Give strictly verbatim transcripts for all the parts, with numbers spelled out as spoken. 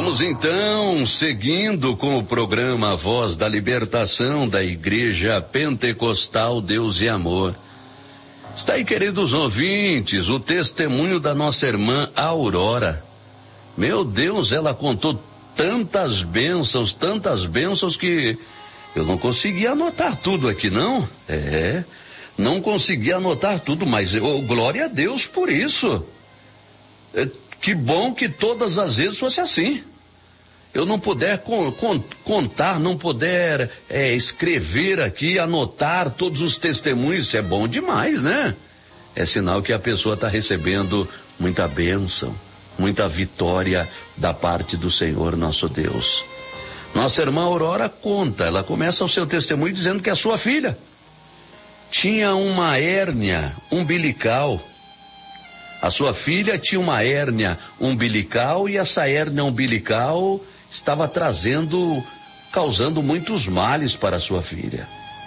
Vamos então, seguindo com o programa Voz da Libertação da Igreja Pentecostal Deus e Amor. Está aí, queridos ouvintes, o testemunho da nossa irmã Aurora. Meu Deus, ela contou tantas bênçãos, tantas bênçãos que eu não consegui anotar tudo aqui, não. É, não consegui anotar tudo, mas oh, glória a Deus por isso. É, que bom que todas as vezes fosse assim. Eu não puder con, con, contar, não puder é, escrever aqui, anotar todos os testemunhos, isso é bom demais, né? É sinal que a pessoa está recebendo muita bênção, muita vitória da parte do Senhor nosso Deus. Nossa irmã Aurora conta, ela começa o seu testemunho dizendo que a sua filha tinha uma hérnia umbilical. A sua filha tinha uma hérnia umbilical e essa hérnia umbilical estava trazendo, causando muitos males para a sua filha.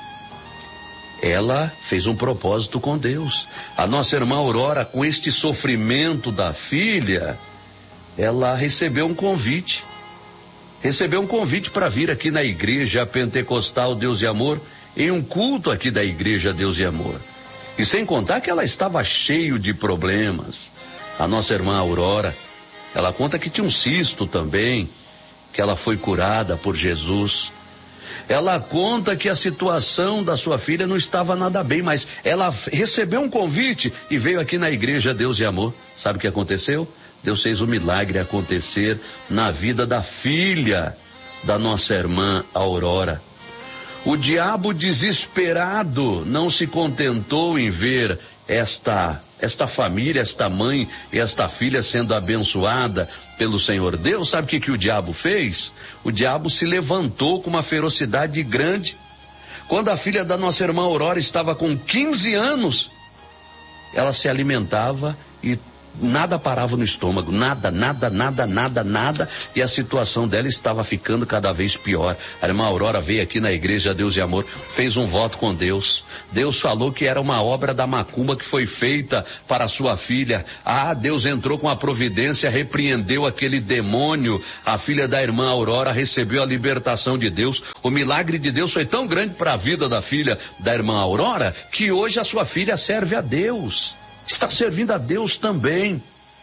Ela fez um propósito com Deus. A nossa irmã Aurora, com este sofrimento da filha, ela recebeu um convite. Recebeu um convite para vir aqui na Igreja Pentecostal Deus e Amor, em um culto aqui da Igreja Deus e Amor. E sem contar que ela estava cheio de problemas. A nossa irmã Aurora, ela conta que tinha um cisto também, que ela foi curada por Jesus. Ela conta que a situação da sua filha não estava nada bem, mas ela recebeu um convite e veio aqui na Igreja Deus e Amor. Sabe o que aconteceu? Deus fez um milagre acontecer na vida da filha da nossa irmã Aurora. O diabo desesperado não se contentou em ver esta, esta família, esta mãe, esta filha sendo abençoada pelo Senhor Deus. Sabe o que, que o diabo fez? O diabo se levantou com uma ferocidade grande. Quando a filha da nossa irmã Aurora estava com quinze anos, ela se alimentava e nada parava no estômago, nada, nada, nada, nada, nada, e a situação dela estava ficando cada vez pior. A irmã Aurora veio aqui na Igreja Deus e Amor, fez um voto com Deus. Deus falou que era uma obra da macumba que foi feita para a sua filha. Ah, Deus entrou com a providência, repreendeu aquele demônio. A filha da irmã Aurora recebeu a libertação de Deus. O milagre de Deus foi tão grande para a vida da filha da irmã Aurora, que hoje a sua filha serve a Deus. Está servindo a Deus também.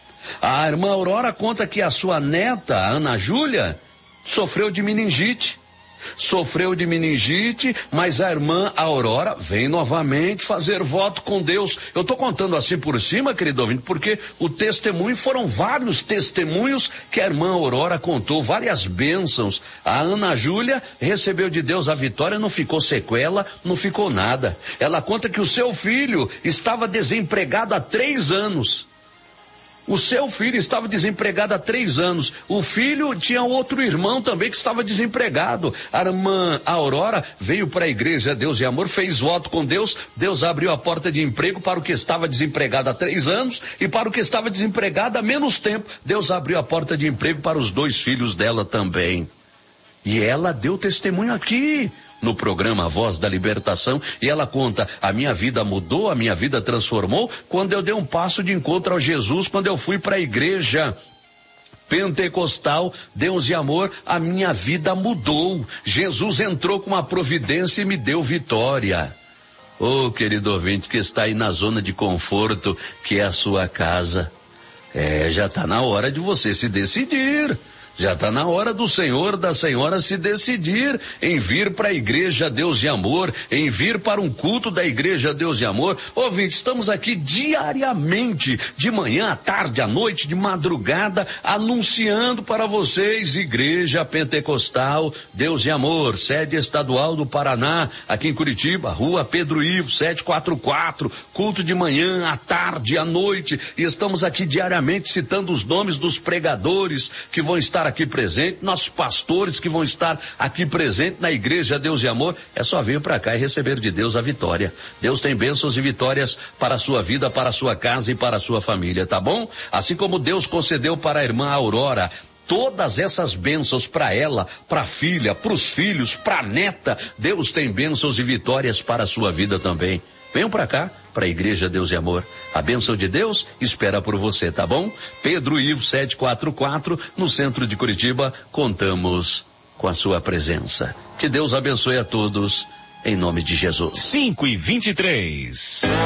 A irmã Aurora conta que a sua neta, a Ana Júlia, sofreu de meningite. Sofreu de meningite, mas a irmã Aurora vem novamente fazer voto com Deus. Eu estou contando assim por cima, querido ouvinte, porque o testemunho, foram vários testemunhos que a irmã Aurora contou, várias bênçãos. A Ana Júlia recebeu de Deus a vitória, não ficou sequela, não ficou nada. Ela conta que o seu filho estava desempregado há três anos. O seu filho estava desempregado há três anos. O filho tinha outro irmão também que estava desempregado. A irmã Aurora veio para a Igreja Deus e Amor, fez voto com Deus. Deus abriu a porta de emprego para o que estava desempregado há três anos e para o que estava desempregado há menos tempo. Deus abriu a porta de emprego para os dois filhos dela também. E ela deu testemunho aqui no programa Voz da Libertação, e ela conta: a minha vida mudou, a minha vida transformou quando eu dei um passo de encontro ao Jesus, quando eu fui para a Igreja Pentecostal Deus e Amor, a minha vida mudou. Jesus entrou com uma providência e me deu vitória. Ô, oh, querido ouvinte que está aí na zona de conforto que é a sua casa, é, já está na hora de você se decidir. Já está na hora do senhor, da senhora se decidir em vir para a Igreja Deus e Amor, em vir para um culto da Igreja Deus e Amor. Ouvinte, estamos aqui diariamente, de manhã, à tarde, à noite, de madrugada, anunciando para vocês: Igreja Pentecostal Deus e Amor, sede estadual do Paraná, aqui em Curitiba, Rua Pedro Ivo, setecentos e quarenta e quatro, culto de manhã, à tarde, à noite, e estamos aqui diariamente citando os nomes dos pregadores que vão estar aqui presente, nossos pastores que vão estar aqui presente na Igreja Deus e Amor. É só vir para cá e receber de Deus a vitória. Deus tem bênçãos e vitórias para a sua vida, para a sua casa e para a sua família, tá bom? Assim como Deus concedeu para a irmã Aurora todas essas bênçãos para ela, para a filha, para os filhos, para a neta, Deus tem bênçãos e vitórias para a sua vida também. Venham para cá, para a Igreja Deus e Amor. A bênção de Deus espera por você, tá bom? Pedro Ivo setecentos e quarenta e quatro, no centro de Curitiba, contamos com a sua presença. Que Deus abençoe a todos, em nome de Jesus. cinco e vinte e três.